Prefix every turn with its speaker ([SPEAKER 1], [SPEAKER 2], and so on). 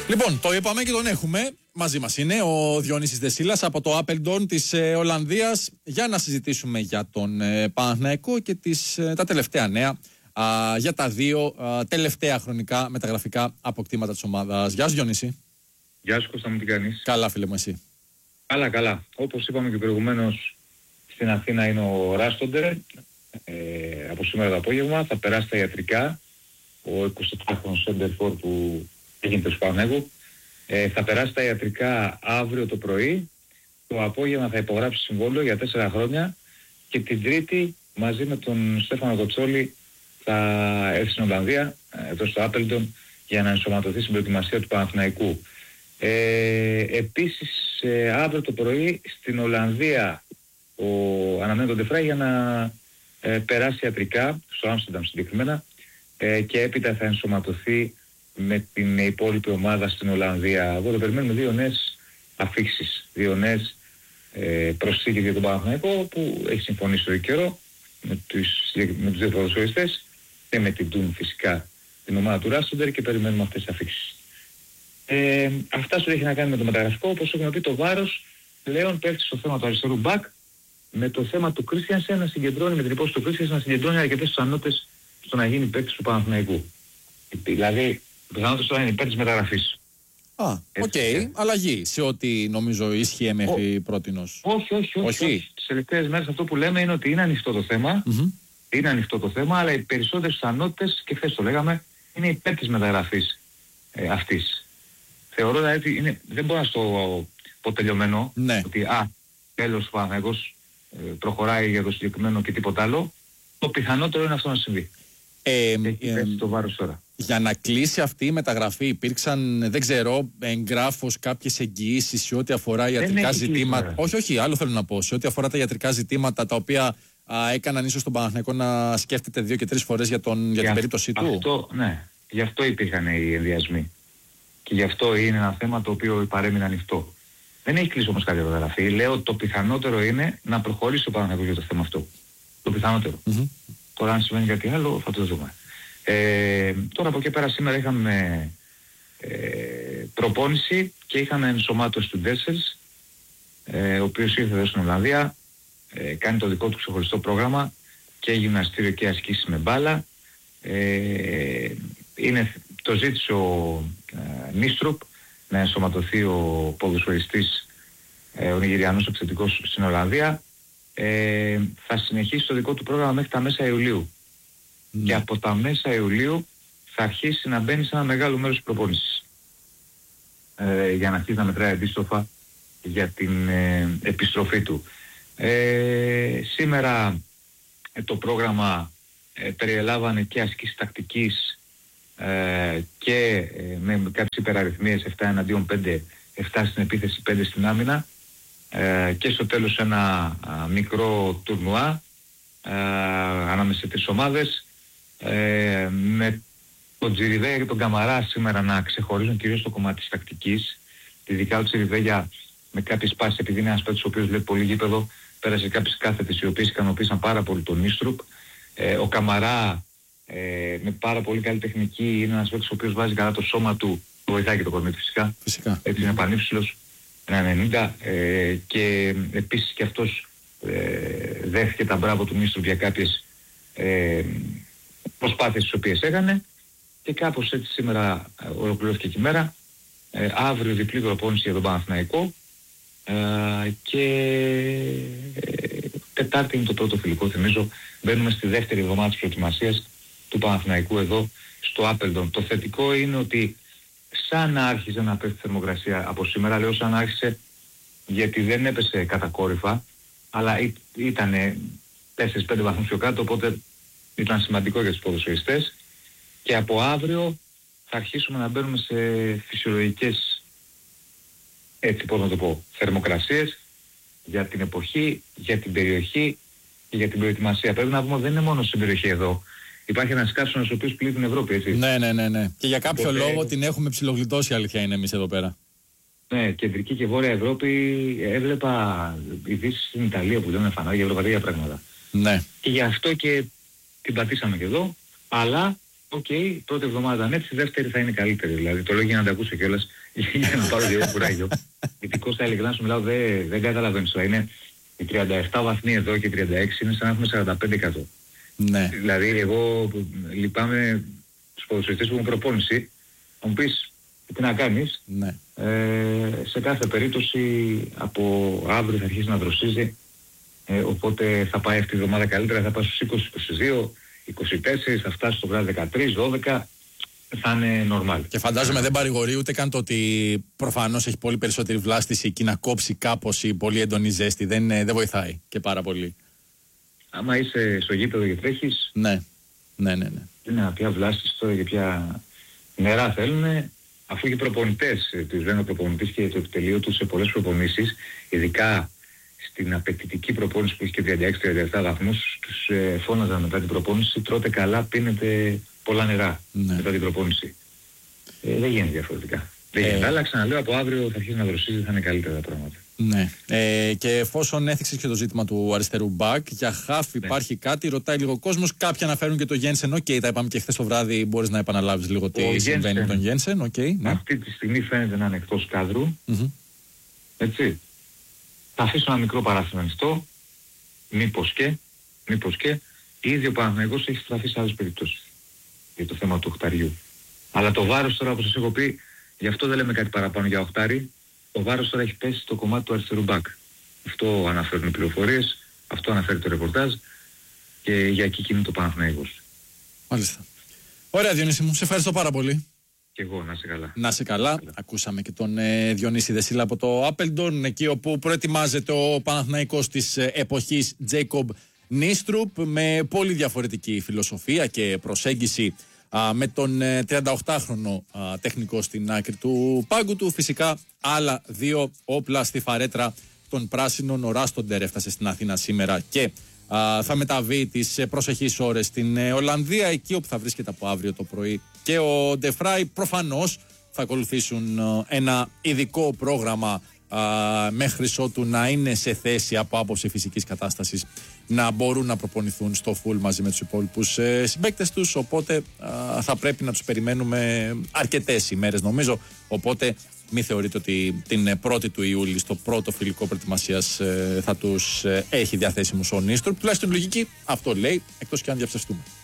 [SPEAKER 1] Λοιπόν, το είπαμε και τον έχουμε. Μαζί μας είναι ο Διονύσης Δεσίλας από το Apeldoorn της Ολλανδίας για να συζητήσουμε για τον Παναθηναϊκό και τα τελευταία νέα για τα δύο τελευταία χρονικά μεταγραφικά αποκτήματα της ομάδας. Γεια σου Διονύση.
[SPEAKER 2] Γεια σου Κώστα, μου τι κάνεις?
[SPEAKER 1] Καλά φίλε μου, εσύ?
[SPEAKER 2] Καλά. Όπως είπαμε και προηγουμένως, στην Αθήνα είναι ο Ράστοντερ. Από σήμερα το απόγευμα θα περάσει τα ιατρικά. Ο 24χρονος Σέντερφορ που έγινε στο Παναθηναϊκό. Θα περάσει τα ιατρικά αύριο το πρωί. Το απόγευμα θα υπογράψει συμβόλαιο για 4 χρόνια και την Τρίτη μαζί με τον Στέφανο Κοτσόλη θα έρθει στην Ολλανδία, εδώ στο Apeldoorn, για να ενσωματωθεί στην προετοιμασία του Παναθηναϊκού. Επίσης αύριο το πρωί στην Ολλανδία αναμένει τον Ντεφρά για να περάσει ιατρικά, στο Άμστερνταμ συγκεκριμένα, και έπειτα θα ενσωματωθεί με την υπόλοιπη ομάδα στην Ολλανδία. Εδώ το περιμένουμε δύο νέες αφίξεις, δύο νέες προσθήκες για τον Παναθηναϊκό που έχει συμφωνήσει το καιρό με τους δύο ποδοσφαιριστές και με την Τούν φυσικά την ομάδα του Ράστοντερ και περιμένουμε αυτές τις αφίξεις. Αυτά σου έχει να κάνει με το μεταγραφικό. Όπως έχουμε πει, το βάρος πλέον πέφτει στο θέμα του αριστερού μπακ, με το θέμα του Κρίστιανσεν να συγκεντρώνει, με την υπόθεση του Κρίστιανσεν να συγκεντρώνει αρκετές πιθανότητες στο να γίνει παίκτης του Παναθηναϊκού. Δηλαδή, οι πιθανότητες τώρα είναι υπέρ της μεταγραφής.
[SPEAKER 1] Οκ. Αλλαγή σε ό,τι νομίζω ίσχυε μέχρι πρότινος.
[SPEAKER 2] Όχι. Τις τελευταίες μέρες αυτό που λέμε είναι ότι είναι ανοιχτό το θέμα. Είναι ανοιχτό το θέμα, αλλά οι περισσότερες πιθανότητες, και χθες το λέγαμε, είναι υπέρ της μεταγραφής αυτής. Θεωρώ ότι δεν μπορώ να στο πω τελειωμένο, ότι τέλος ο Παναθηναϊκός προχωράει για το συγκεκριμένο και τίποτα άλλο. Το πιθανότερο είναι αυτό να συμβεί. Έχει το βάρος τώρα.
[SPEAKER 1] Για να κλείσει αυτή η μεταγραφή υπήρξαν, δεν ξέρω, εγγράφως κάποιες εγγυήσεις σε ό,τι αφορά ιατρικά ζητήματα? Όχι, άλλο θέλω να πω. Σε ό,τι αφορά τα ιατρικά ζητήματα τα οποία έκαναν ίσως τον Παναθηναϊκό να σκέφτεται 2 και 3 φορές για την περίπτωσή του.
[SPEAKER 2] Ναι, γι' αυτό υπήρχαν οι ενδιασμοί. Και γι' αυτό είναι ένα θέμα το οποίο παρέμεινε ανοιχτό. Δεν έχει κλείσει όμως κάτι μεταγραφή. Λέω ότι το πιθανότερο είναι να προχωρήσει ο Παναθηναϊκός για το θέμα αυτό. Το πιθανότερο. Τώρα αν σημαίνει κάτι άλλο θα το δούμε. Τώρα από εκεί πέρα σήμερα είχαμε προπόνηση και είχαμε ενσωμάτωση του Ντέσσελς, ο οποίος ήρθε εδώ στην Ολλανδία, κάνει το δικό του ξεχωριστό πρόγραμμα και γυμναστήριο και ασκήσεις με μπάλα. Το ζήτησε ο Νίστρουπ να ενσωματωθεί ο ποδοσφαιριστής, ο Νιγηριανός επιθετικός στην Ολλανδία. Θα συνεχίσει το δικό του πρόγραμμα μέχρι τα μέσα Ιουλίου. Και από τα μέσα Ιουλίου θα αρχίσει να μπαίνει σε ένα μεγάλο μέρος της προπόνησης, για να αρχίσει να μετράει αντίστροφα για την επιστροφή του. Σήμερα το πρόγραμμα περιελάβανε και ασκήσεις τακτικής και με κάποιες υπεραριθμίες, 7 εναντίον 5, 7 στην επίθεση, 5 στην άμυνα, και στο τέλος ένα μικρό τουρνουά ανάμεσα σε 3 ομάδες, με τον Τζιριβέ και τον Καμαρά σήμερα να ξεχωρίζουν κυρίως το κομμάτι της τακτικής. Ειδικά ο Τζιριβέ με κάποιες πάσεις, επειδή είναι ένας παίκτης ο οποίος βλέπει πολύ γήπεδο, πέρασε κάποιες κάθετες οι οποίες ικανοποίησαν πάρα πολύ τον Νίστρουπ. Ο Καμαρά με πάρα πολύ καλή τεχνική, είναι ένας παίκτης ο οποίος βάζει καλά το σώμα του, το βοηθάει και το κορμί του φυσικά. Έτσι είναι πανύψηλος, 1,90, και επίσης και αυτός δέχθηκε τα μπράβο του Νίστρουπ για κάποιες προσπάθειες τις οποίες έκανε, και κάπως έτσι σήμερα ολοκληρώθηκε η μέρα. Αύριο διπλή προπόνηση για τον Παναθηναϊκό, και Τετάρτη είναι το πρώτο φιλικό, θυμίζω. Μπαίνουμε στη δεύτερη εβδομάδα της προετοιμασίας του Παναθηναϊκού εδώ στο Apeldoorn. Το θετικό είναι ότι σαν να άρχιζε να πέφτει θερμοκρασία από σήμερα, λέω σαν να άρχισε γιατί δεν έπεσε κατακόρυφα, αλλά ήταν 4-5 βαθμούς πιο κάτω, οπότε ήταν σημαντικό για τους ποδοσφαιριστές, και από αύριο θα αρχίσουμε να μπαίνουμε σε φυσιολογικές, έτσι πώς να το πω, θερμοκρασίες για την εποχή, για την περιοχή και για την προετοιμασία. Πρέπει να πούμε δεν είναι μόνο στην περιοχή εδώ. Υπάρχει ένας καύσωνας ο οποίος πλήττει την Ευρώπη, έτσι.
[SPEAKER 1] Ναι. Και για κάποιο λόγο την έχουμε ψιλογλιτώσει, αλήθεια είναι, εμείς εδώ πέρα.
[SPEAKER 2] Ναι, κεντρική και βόρεια Ευρώπη, έβλεπα ειδήσεις στην Ιταλία που λένε φανάρια για ευρωπαϊκά πράγματα.
[SPEAKER 1] Ναι.
[SPEAKER 2] Και γι' αυτό και την πατήσαμε και εδώ, αλλά πρώτη εβδομάδα ήταν έτσι, δεύτερη θα είναι καλύτερη. Δηλαδή το λέω για να τα ακούσω κιόλας, για να πάρω λίγο κουράγιο. Γιατί Κώστα, ειλικρινά σου μιλάω, δεν καταλαβαίνεις τώρα. Είναι οι 37 βαθμοί εδώ και 36 είναι σαν να έχουμε 45%.
[SPEAKER 1] Ναι.
[SPEAKER 2] Δηλαδή εγώ λυπάμαι τους ποδοσφαιριστές που έχουν προπόνηση. Θα μου πεις τι να κάνεις.
[SPEAKER 1] Ναι.
[SPEAKER 2] Σε κάθε περίπτωση από αύριο θα αρχίσει να δροσίζει. Οπότε θα πάει αυτή η εβδομάδα καλύτερα, θα πάει στους 20, 22, 24, θα φτάσει στο βράδυ 13, 12. Θα είναι normal.
[SPEAKER 1] Και φαντάζομαι δεν παρηγορεί ούτε καν το ότι προφανώς έχει πολύ περισσότερη βλάστηση εκεί να κόψει κάπως η πολύ έντονη ζέστη. Δεν βοηθάει και πάρα πολύ.
[SPEAKER 2] Άμα είσαι στο γήπεδο και τρέχεις.
[SPEAKER 1] Ναι.
[SPEAKER 2] Είναι πια βλάστηση τώρα και πια νερά θέλουν. Αφού και οι προπονητές, τους λένε ο προπονητής και το επιτελείο του σε πολλές προπονήσεις, ειδικά στην απαιτητική προπόνηση που έχει και 36-37 βαθμούς, τους φώναζαν μετά την προπόνηση, τρώτε καλά, πίνετε πολλά νερά μετά την προπόνηση. Δεν γίνεται διαφορετικά. Δεν γίνεται. Αλλά ξαναλέω, από αύριο θα αρχίσει να δροσίζει, θα είναι καλύτερα τα πράγματα.
[SPEAKER 1] Ναι. Και εφόσον έθιξες και το ζήτημα του αριστερού μπακ, για χαφ υπάρχει κάτι, ρωτάει λίγο ο κόσμος. Κάποιοι αναφέρουν και το Γένσεν. Οκ, τα είπαμε και χθες το βράδυ. Μπορείς να επαναλάβεις λίγο τι συμβαίνει με τον Γένσεν. Ναι.
[SPEAKER 2] Αυτή τη στιγμή φαίνεται να είναι εκτός κάδρου. Έτσι. Θα αφήσω ένα μικρό παράθυρο ανοιχτό. Μήπως και. Ήδη ο Παναθηναϊκός έχει στραφεί σε άλλες περιπτώσεις για το θέμα του οχταριού. Αλλά το βάρος τώρα, όπως σας έχω πει, γι' αυτό δεν λέμε κάτι παραπάνω για οχτάρι. Το βάρος τώρα έχει πέσει στο κομμάτι του αριστερού μπακ. Αυτό αναφέρουν οι πληροφορίες, αυτό αναφέρει το ρεπορτάζ και για εκεί κινείται το Παναθηναϊκός.
[SPEAKER 1] Μάλιστα. Ωραία, Διονύση μου, σε ευχαριστώ πάρα πολύ.
[SPEAKER 2] Και εγώ, να είσαι καλά.
[SPEAKER 1] Να είσαι καλά. Ακούσαμε και τον Διονύση Δεσίλα από το Άπελντον, εκεί όπου προετοιμάζεται ο Παναθηναϊκός της εποχής Τζέικομπ Νίστρουπ, με πολύ διαφορετική φιλοσοφία και προσέγγιση με τον 38χρονο τεχνικό στην άκρη του πάγκου του. Φυσικά άλλα δύο όπλα στη φαρέτρα των πράσινων. Ο Ράστοντερ έφτασε στην Αθήνα σήμερα και θα μεταβεί τις προσεχείς ώρες στην Ολλανδία, εκεί όπου θα βρίσκεται από αύριο το πρωί και ο Ντεφράι. Προφανώς θα ακολουθήσουν ένα ειδικό πρόγραμμα μέχρι ότου να είναι σε θέση από άποψη φυσικής κατάστασης να μπορούν να προπονηθούν στο full μαζί με τους υπόλοιπους συμπαίκτες τους, οπότε θα πρέπει να τους περιμένουμε αρκετές ημέρες νομίζω, οπότε μην θεωρείτε ότι την 1η του Ιούλη στο πρώτο φιλικό προετοιμασίας θα τους έχει διαθέσιμους ο Νίστρουπ, τουλάχιστον λογική αυτό λέει, εκτός και αν διαψευστούμε.